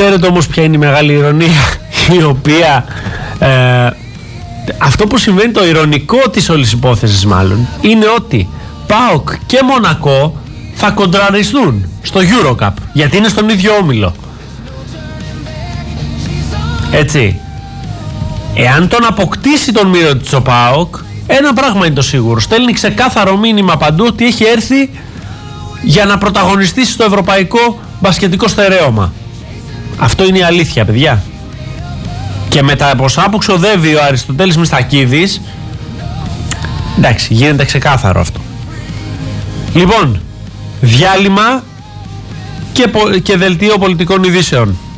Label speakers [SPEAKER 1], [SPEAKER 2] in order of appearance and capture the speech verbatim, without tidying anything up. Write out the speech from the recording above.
[SPEAKER 1] Ξέρετε όμως ποια είναι η μεγάλη ειρωνία, η οποία ε, αυτό που συμβαίνει, το ειρωνικό της όλης υπόθεσης μάλλον, είναι ότι ΠΑΟΚ και Μονακό θα κοντραριστούν στο EuroCup, γιατί είναι στον ίδιο όμιλο. Έτσι, εάν τον αποκτήσει τον Μύρωτιτς ο ΠΑΟΚ, ένα πράγμα είναι το σίγουρο, στέλνει ξεκάθαρο μήνυμα παντού ότι έχει έρθει για να πρωταγωνιστήσει στο ευρωπαϊκό μπασκετικό στερέωμα. Αυτό είναι η αλήθεια, παιδιά. Και με τα ποσά που ξοδεύει ο Αριστοτέλης Μιστακίδης, εντάξει, γίνεται ξεκάθαρο αυτό. Λοιπόν, διάλειμμα και, και δελτίο πολιτικών ειδήσεων.